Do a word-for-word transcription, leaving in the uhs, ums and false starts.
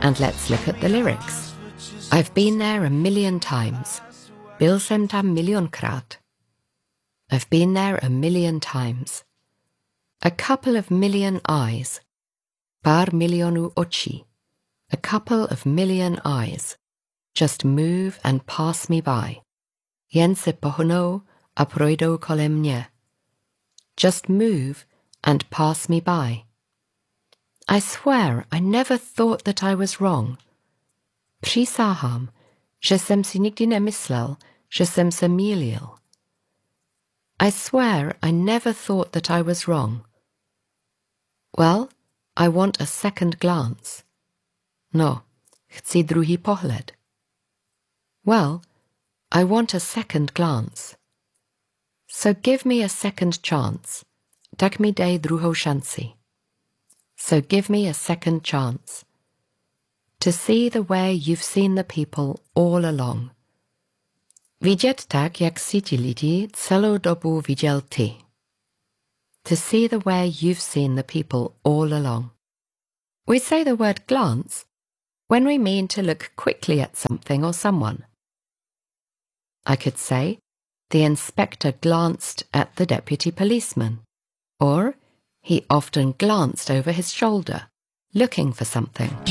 And let's look at the lyrics. I've been there a million times. Byl jsem tam milionkrát. I've been there a million times. A couple of million eyes. Pár milionů očí. A couple of million eyes. Just move and pass me by. Jen se pohnou a projdou kolem mě. Just move and pass me by. I swear I never thought that I was wrong. Přísahám, že jsem si nikdy nemyslel, že jsem se mýlil. I swear I never thought that I was wrong. Well, I want a second glance. No, chci druhý pohled. Well, I want a second glance. So give me a second chance. Tak mi dej druhou šanci. So give me a second chance. To see the way you've seen the people all along. Vidět tak, jak si ti lidi celou dobu viděl ty. To see the way you've seen the people all along. We say the word glance when we mean to look quickly at something or someone. I could say, the inspector glanced at the deputy policeman, or he often glanced over his shoulder, looking for something.